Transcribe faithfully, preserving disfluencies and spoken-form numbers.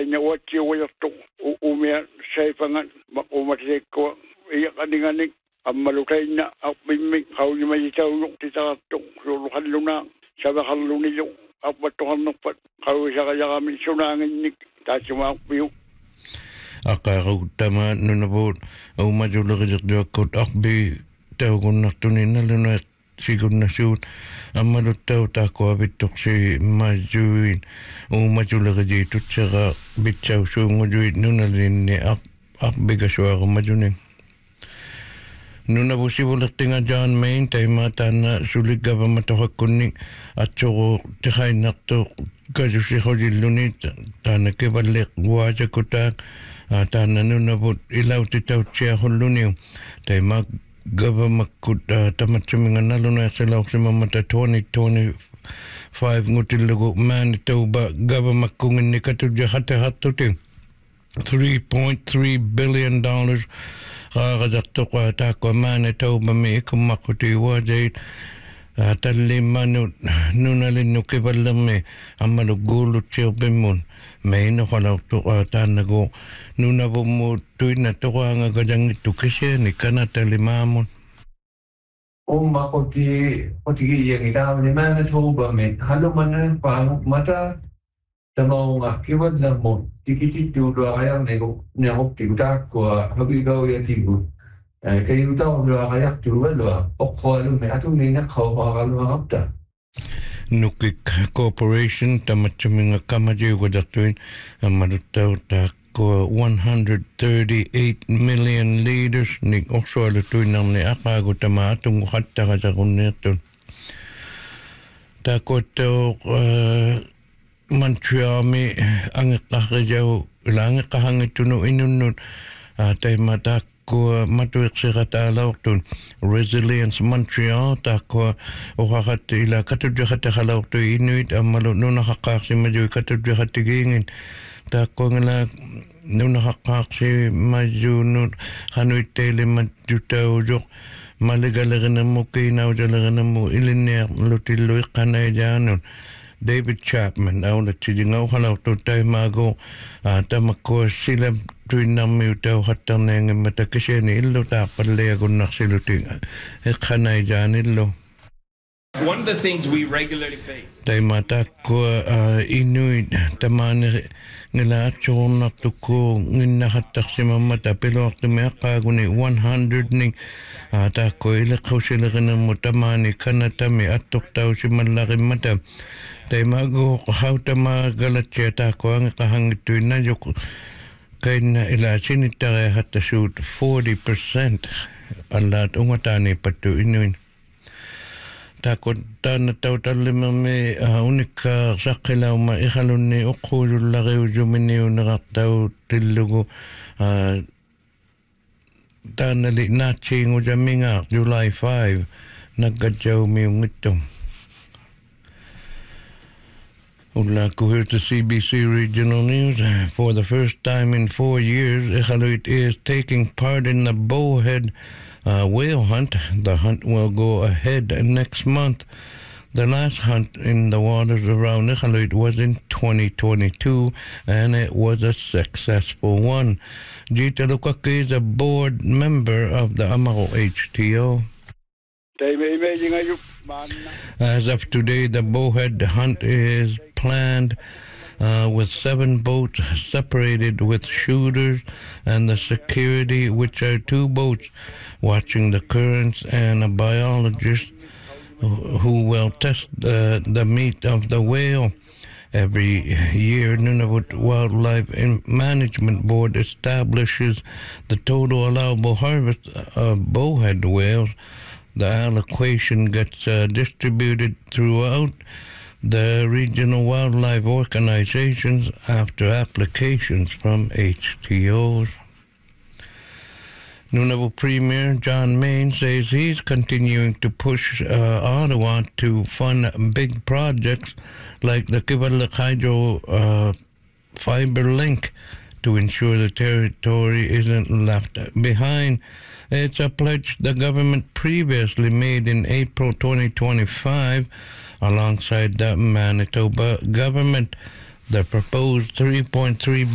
Taina wati o yato umea saifangan makumatikwa iya kaninganik ammalukaina akmimik hauli majitau titato luluhaluna sabahaluniyo akbatuhannapat hauli sakayakami sunanginik tachimakpiu aqaqutama nunabut umajulaqijaqduakkut aqbi taugunnartuninaluna sigunnasuut ammaluttau taakkuavittoqsi majuin umajulaqijitutsera bitsausuungujuit nunalinni aq aqbigasuaqummajunin nunabusivulertinga John Main taimaataana suliggavamatoqakkunni atsoqu tiqainnartu kasusiqulilluni taana kivalliq guajakutaaq taana nunabut ilautitautsiaqulluниу taimaak gavamakkut tamatsuminganaluna salauqsimamata twenty twenty-five ngutillugu Manitoba gavamakkunginni katujaqatahattuti three point three billion dollars qaaqasartuqa taakua Manitoba mi ikummaquti wajait tallimmanut nunalinnu kivallermi ammalu guullutsiupimun meino qalautuqa taannagu nunavummu tuinna toqaanga kajangittu kisiani kanatalimaamun umma qoti qoti yangidaamni Manitoba me halumana paang mata tamaunga kivallermu tikitittuuruaqajarnigu niaquptikutakua habigauyatiggu kayutauruaqajaqturuvalua oqqoalumme atuninaqhauqaqaluaqapta Nukik Corporation tamatsuminga kamajiuqajaqtuin ammaluttauta one hundred thirty-eight million liters ni oqsualutuinarni aqaagu tama atungu qattaqasaqunniartun taakotto Montreal-mi angeqqarrijau ilaangeqqahangittunu inunnut taima taakkua matuiqsiqataalaortun Resilience Montreal taakkua oqaqat ila katujaqataqalaortu inuit ammalu nunaqaqqaarsimajui katujaqatigiingin taakkuangala nunaqaqqaarsi majunut qanuitteilimat jutaujoq maligalerinamu kiinaujalerinamu ilinniaq lutillu iqqanaijaanun David Chapman aula tidingau halautu taimago tamakko sila tuinammi utau hattarneenge matakiseni illu taapalleagunnarsilutinga iqqanaijaanillu One of the things we regularly face. Taimatakko inuit tamani ngilaatsugurnartukku nginnahattarsimamata piluartumiaqqaaguni one hundred ning taakko ileqqausileqinammu tamani kanatami attortausimallarimmata taimago hautama galatsia taakko angeqahangittuinnajuk kainna ilaasinittarea hattasuut forty percent allaat ungataani pattu inuin taakko taana tautallimami unikka saqqilauma iqalunni uqquulullariujuminiuneqartau tillugu taanali naatsiingujamingaaq July fifth naggajaumiungittum Ullaku here's the C B C Regional News. For the first time in four years, Iqaluit is taking part in the bowhead uh, whale hunt. The hunt will go ahead next month. The last hunt in the waters around Iqaluit was in twenty twenty-two, and it was a successful one. Jita Lukaki is a board member of the Amaro H T O. As of today, the bowhead hunt is planned uh, with seven boats separated with shooters and the security, which are two boats watching the currents, and a biologist who will test uh, the meat of the whale. Every year, Nunavut Wildlife Management Board establishes the total allowable harvest of bowhead whales. The allocation gets uh, distributed throughout the regional wildlife organizations after applications from H T Os. Nunavut Premier John Main says he's continuing to push uh, Ottawa to fund big projects like the Kivalliq Hydro uh, Fiber Link to ensure the territory isn't left behind. It's a pledge the government previously made in April twenty twenty-five alongside the Manitoba government. The proposed three point three